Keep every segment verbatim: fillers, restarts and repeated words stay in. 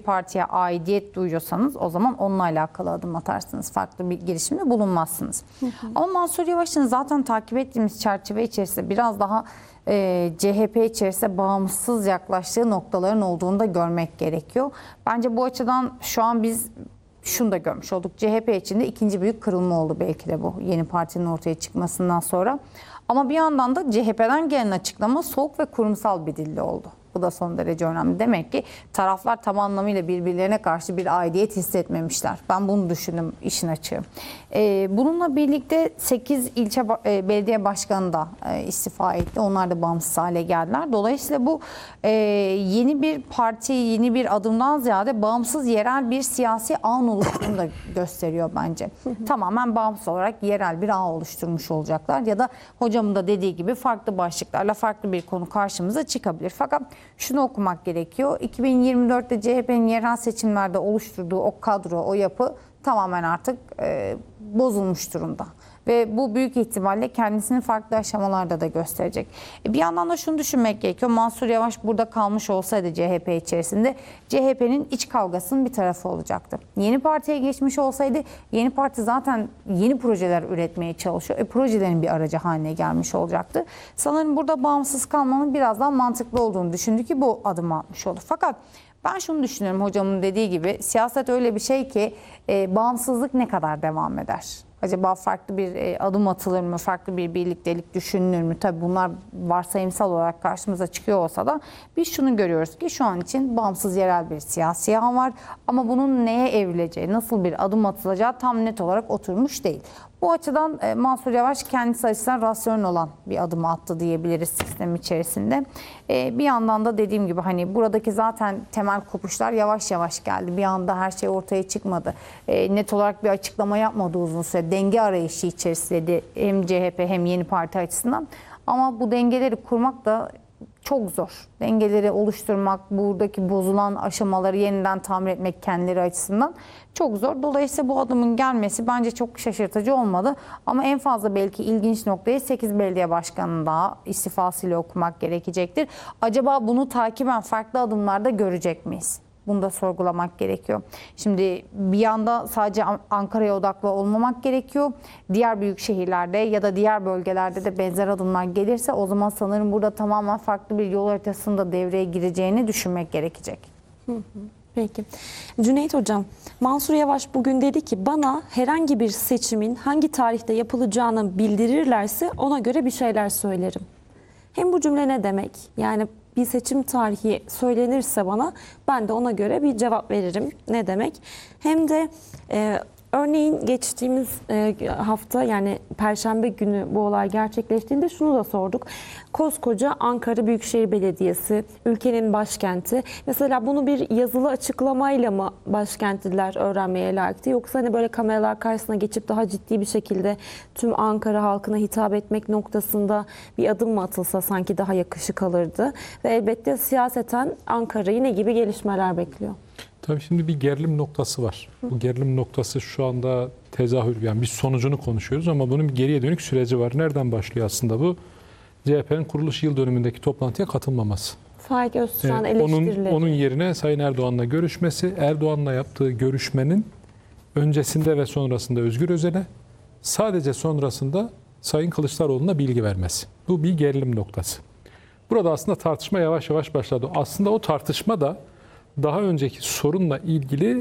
partiye aidiyet duyuyorsanız o zaman onunla alakalı adım atarsınız. Farklı bir girişimde bulunmazsınız. Hı hı. Ama Mansur Yavaş'ın zaten takip ettiğimiz çerçeve içerisinde biraz daha e, C H P içerisinde bağımsız yaklaştığı noktaların olduğunu da görmek gerekiyor. Bence bu açıdan şu an biz şunu da görmüş olduk. C H P içinde ikinci büyük kırılma oldu belki de bu yeni partinin ortaya çıkmasından sonra. Ama bir yandan da C H P'den gelen açıklama soğuk ve kurumsal bir dille oldu. Bu da son derece önemli. Demek ki taraflar tam anlamıyla birbirlerine karşı bir aidiyet hissetmemişler. Ben bunu düşündüm işin açığı. Ee, bununla birlikte sekiz ilçe e, belediye başkanı da e, istifa etti. Onlar da bağımsız hale geldiler. Dolayısıyla bu e, yeni bir parti, yeni bir adımdan ziyade bağımsız yerel bir siyasi ağın oluştuğunu da gösteriyor bence. Tamamen bağımsız olarak yerel bir ağ oluşturmuş olacaklar. Ya da hocamın da dediği gibi farklı başlıklarla farklı bir konu karşımıza çıkabilir. Fakat şunu okumak gerekiyor. iki bin yirmi dörtte C H P'nin yerel seçimlerde oluşturduğu o kadro, o yapı tamamen artık e, bozulmuş durumda. Ve bu büyük ihtimalle kendisini farklı aşamalarda da gösterecek. E bir yandan da şunu düşünmek gerekiyor. Mansur Yavaş burada kalmış olsaydı C H P içerisinde C H P'nin iç kavgasının bir tarafı olacaktı. Yeni Parti'ye geçmiş olsaydı Yeni Parti zaten yeni projeler üretmeye çalışıyor. E, projelerin bir aracı haline gelmiş olacaktı. Sanırım burada bağımsız kalmanın biraz daha mantıklı olduğunu düşündü ki bu adımı atmış oldu. Fakat ben şunu düşünüyorum, hocamın dediği gibi siyaset öyle bir şey ki e, bağımsızlık ne kadar devam eder? Acaba farklı bir e, adım atılır mı? Farklı bir birliktelik düşünülür mü? Tabii bunlar varsayımsal olarak karşımıza çıkıyor olsa da biz şunu görüyoruz ki şu an için bağımsız yerel bir siyasi ağ var. Ama bunun neye evrileceği, nasıl bir adım atılacağı tam net olarak oturmuş değil. Bu açıdan e, Mansur Yavaş kendisi açısından rasyonel olan bir adım attı diyebiliriz sistem içerisinde. E, bir yandan da dediğim gibi hani buradaki zaten temel kopuşlar yavaş yavaş geldi. Bir anda her şey ortaya çıkmadı. E, net olarak bir açıklama yapmadı uzun süre. Denge arayışı içerisinde hem C H P hem Yeni Parti açısından. Ama bu dengeleri kurmak da çok zor. Dengeleri oluşturmak, buradaki bozulan aşamaları yeniden tamir etmek kendileri açısından çok zor. Dolayısıyla bu adımın gelmesi bence çok şaşırtıcı olmadı. Ama en fazla belki ilginç noktayı sekiz belediye başkanının daha istifasıyla okumak gerekecektir. Acaba bunu takiben farklı adımlarda görecek miyiz? Bunu da sorgulamak gerekiyor. Şimdi bir yanda sadece Ankara'ya odaklı olmamak gerekiyor. Diğer büyük şehirlerde ya da diğer bölgelerde de benzer adımlar gelirse o zaman sanırım burada tamamen farklı bir yol haritasının da devreye gireceğini düşünmek gerekecek. Hı hı. Peki. Cüneyt Hocam, Mansur Yavaş bugün dedi ki bana herhangi bir seçimin hangi tarihte yapılacağını bildirirlerse ona göre bir şeyler söylerim. Hem bu cümle ne demek? Yani bir seçim tarihi söylenirse bana ben de ona göre bir cevap veririm. Ne demek? Hem de e, örneğin geçtiğimiz e, hafta yani Perşembe günü bu olay gerçekleştiğinde şunu da sorduk. Koskoca Ankara Büyükşehir Belediyesi, ülkenin başkenti. Mesela bunu bir yazılı açıklamayla mı başkentliler öğrenmeye layıktı? Yoksa hani böyle kameralar karşısına geçip daha ciddi bir şekilde tüm Ankara halkına hitap etmek noktasında bir adım mı atılsa sanki daha yakışık alırdı? Ve elbette siyaseten Ankara'yı ne gibi gelişmeler bekliyor? Tabii şimdi bir gerilim noktası var. Bu gerilim noktası şu anda tezahür, yani biz sonucunu konuşuyoruz ama bunun bir geriye dönük süreci var. Nereden başlıyor aslında bu? C H P'nin kuruluş yıl dönümündeki toplantıya katılmaması. Faik Öztürk'ün ee, eleştirileri. Onun, onun yerine Sayın Erdoğan'la görüşmesi, Erdoğan'la yaptığı görüşmenin öncesinde ve sonrasında Özgür Özel'e, sadece sonrasında Sayın Kılıçdaroğlu'na bilgi vermesi. Bu bir gerilim noktası. Burada aslında tartışma yavaş yavaş başladı. Aslında o tartışma da daha önceki sorunla ilgili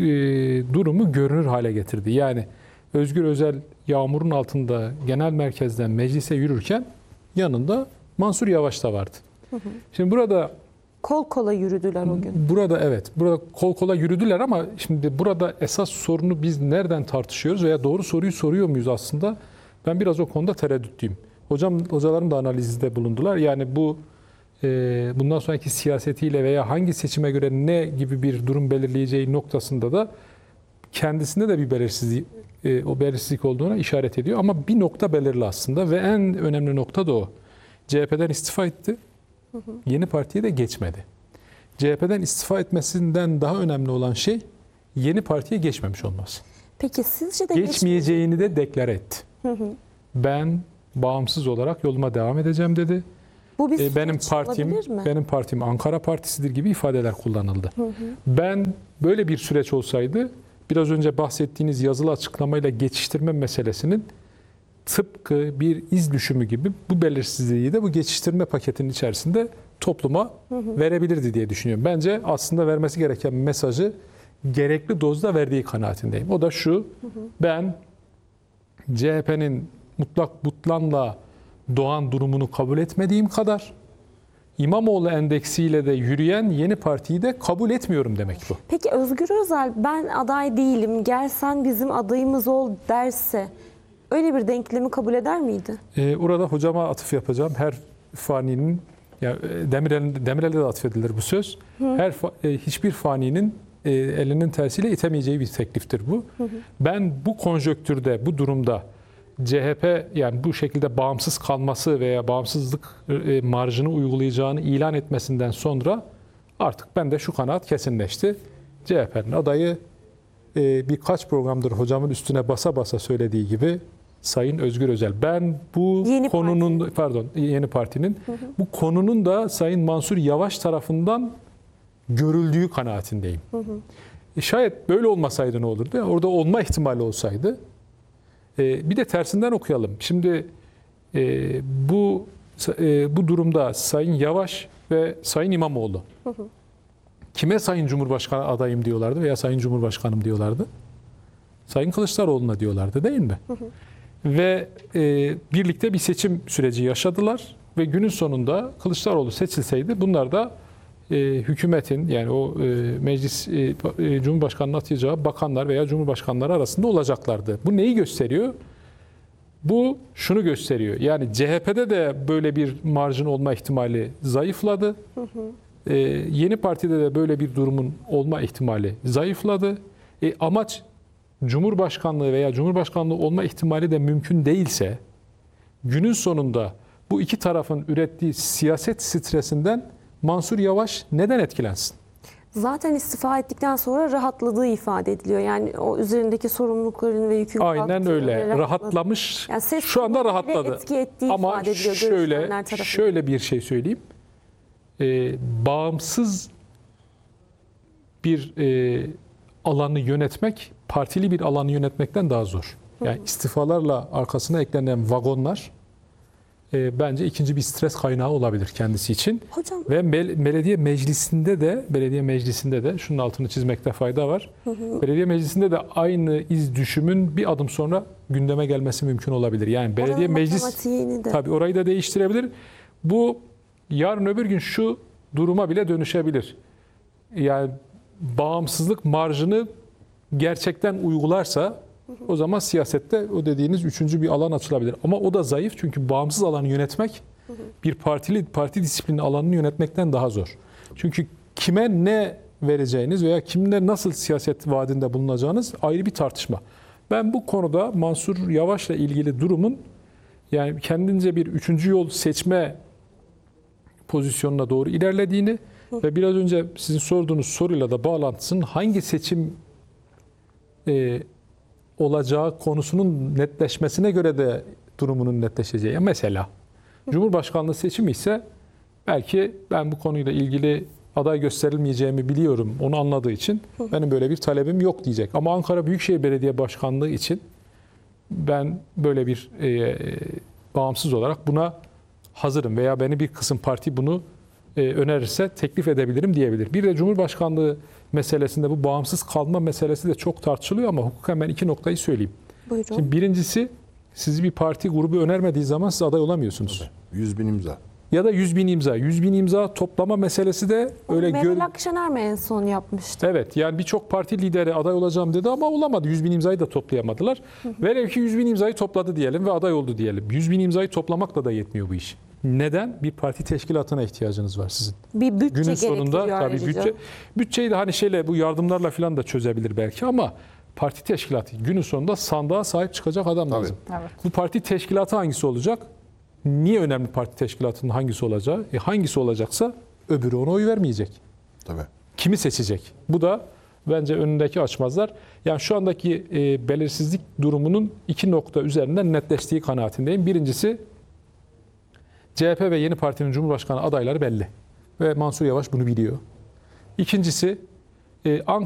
e, durumu görünür hale getirdi. Yani Özgür Özel yağmurun altında genel merkezden meclise yürürken yanında Mansur Yavaş da vardı. Hı hı. Şimdi burada kol kola yürüdüler o gün. Burada evet, burada kol kola yürüdüler ama şimdi burada esas sorunu biz nereden tartışıyoruz veya doğru soruyu soruyor muyuz aslında? Ben biraz o konuda tereddütlüyüm. Hocam, hocalarım da analizde bulundular. Yani bu bundan sonraki siyasetiyle veya hangi seçime göre ne gibi bir durum belirleyeceği noktasında da kendisinde de bir belirsizlik, o belirsizlik olduğuna işaret ediyor. Ama bir nokta belirli aslında ve en önemli nokta da o. C H P'den istifa etti. Hı hı. Yeni Parti'ye de geçmedi. C H P'den istifa etmesinden daha önemli olan şey Yeni Parti'ye geçmemiş olması. Peki sizce de geçmeyeceğini de deklar etti. Hı hı. Ben bağımsız olarak yoluma devam edeceğim dedi. Bu bir e, benim süreç partim olabilir mi? benim partim Ankara Partisi'dir gibi ifadeler kullanıldı. Hı hı. Ben böyle bir süreç olsaydı biraz önce bahsettiğiniz yazılı açıklamayla geçiştirme meselesinin tıpkı bir iz düşümü gibi bu belirsizliği de bu geçiştirme paketinin içerisinde topluma hı hı. verebilirdi diye düşünüyorum. Bence aslında vermesi gereken mesajı gerekli dozda verdiği kanaatindeyim. O da şu, hı hı. ben C H P'nin mutlak butlanla doğan durumunu kabul etmediğim kadar İmamoğlu endeksiyle de yürüyen yeni partiyi de kabul etmiyorum demek bu. Peki Özgür Özel ben aday değilim, gel sen bizim adayımız ol derse öyle bir denklemi kabul eder miydi? Ee, orada hocama atıf yapacağım. Her faninin, yani Demirel'in, Demirel'e de atfedilir bu söz. Hı. Her e, hiçbir faninin e, elinin tersiyle itemeyeceği bir tekliftir bu. Hı hı. Ben bu konjonktürde, bu durumda C H P yani bu şekilde bağımsız kalması veya bağımsızlık e, marjını uygulayacağını ilan etmesinden sonra artık ben de şu kanaat kesinleşti. C H P'nin adayı e, birkaç programdır hocamın üstüne basa basa söylediği gibi Sayın Özgür Özel. Ben bu yeni konunun parti. pardon yeni partinin hı hı. bu konunun da Sayın Mansur Yavaş tarafından görüldüğü kanaatindeyim. Hı hı. E, şayet böyle olmasaydı ne olurdu? Orada olma ihtimali olsaydı. E, bir de tersinden okuyalım. Şimdi e, bu e, bu durumda Sayın Yavaş ve Sayın İmamoğlu hı hı. kime Sayın Cumhurbaşkanı adayım diyorlardı veya Sayın Cumhurbaşkanım diyorlardı? Sayın Kılıçdaroğlu'na diyorlardı değil mi? Hı hı. Ve e, birlikte bir seçim süreci yaşadılar ve günün sonunda Kılıçdaroğlu seçilseydi bunlar da e, hükümetin yani o e, meclis e, e, Cumhurbaşkanı'nın atayacağı bakanlar veya cumhurbaşkanları arasında olacaklardı. Bu neyi gösteriyor? Bu şunu gösteriyor. Yani C H P'de de böyle bir marjın olma ihtimali zayıfladı. Hı hı. E, yeni partide de böyle bir durumun olma ihtimali zayıfladı. E, amaç Cumhurbaşkanlığı veya Cumhurbaşkanlığı olma ihtimali de mümkün değilse günün sonunda bu iki tarafın ürettiği siyaset stresinden Mansur Yavaş neden etkilensin? Zaten istifa ettikten sonra rahatladığı ifade ediliyor. Yani o üzerindeki sorumlulukların ve yükün aynen öyle. Rahatladı. Rahatlamış. Yani ses şu anda rahatladı. Etki ettiği ama ifade ediliyor şöyle şöyle bir şey söyleyeyim. Ee, bağımsız bir e, alanı yönetmek partili bir alanı yönetmekten daha zor. Yani istifalarla arkasına eklenen vagonlar e, bence ikinci bir stres kaynağı olabilir kendisi için. Hocam. Ve mel- belediye meclisinde de belediye meclisinde de şunun altını çizmekte fayda var. Hı hı. Belediye meclisinde de aynı iz düşümün bir adım sonra gündeme gelmesi mümkün olabilir. Yani belediye Oranın meclis de. tabii orayı da değiştirebilir. Bu yarın öbür gün şu duruma bile dönüşebilir. Yani bağımsızlık marjını gerçekten uygularsa o zaman siyasette o dediğiniz üçüncü bir alan açılabilir. Ama o da zayıf çünkü bağımsız alanı yönetmek bir partili parti disiplini alanını yönetmekten daha zor. Çünkü kime ne vereceğiniz veya kimle nasıl siyaset vaadinde bulunacağınız ayrı bir tartışma. Ben bu konuda Mansur Yavaş'la ilgili durumun yani kendince bir üçüncü yol seçme pozisyonuna doğru ilerlediğini ve biraz önce sizin sorduğunuz soruyla da bağlantısının hangi seçim e, olacağı konusunun netleşmesine göre de durumunun netleşeceği. Yani mesela Cumhurbaşkanlığı seçimi ise belki ben bu konuyla ilgili aday gösterilmeyeceğimi biliyorum. Onu anladığı için benim böyle bir talebim yok diyecek. Ama Ankara Büyükşehir Belediye Başkanlığı için ben böyle bir e, bağımsız olarak buna hazırım veya beni bir kısım parti bunu e, önerirse teklif edebilirim diyebilir. Bir de Cumhurbaşkanlığı meselesinde bu bağımsız kalma meselesi de çok tartışılıyor ama hukuken ben iki noktayı söyleyeyim. Buyurun. Şimdi birincisi sizi bir parti grubu önermediği zaman siz aday olamıyorsunuz. yüz bin imza. Ya da yüz bin imza. yüz bin imza toplama meselesi de öyle Meral gör... Akşener mi en son yapmıştı? Evet yani birçok parti lideri aday olacağım dedi ama olamadı. yüz bin imzayı da toplayamadılar. Velev ki yüz bin imzayı topladı diyelim ve aday oldu diyelim. yüz bin imzayı toplamakla da yetmiyor bu iş. Neden? Bir parti teşkilatına ihtiyacınız var sizin. Bir bütçe Günün sonunda gerektiriyor tabii ayrıca. bütçe, bütçeyi de hani şeyle bu yardımlarla falan da çözebilir belki ama parti teşkilatı günün sonunda sandığa sahip çıkacak adam Tabii. lazım. Evet. Bu parti teşkilatı hangisi olacak? Niye önemli parti teşkilatının hangisi olacağı? E hangisi olacaksa öbürü ona oy vermeyecek. Tabii. Kimi seçecek? Bu da bence önündeki açmazlar. Yani şu andaki e, belirsizlik durumunun iki nokta üzerinden netleştiği kanaatindeyim. Birincisi C H P ve Yeni Parti'nin Cumhurbaşkanı adayları belli. Ve Mansur Yavaş bunu biliyor. İkincisi, e, Ankara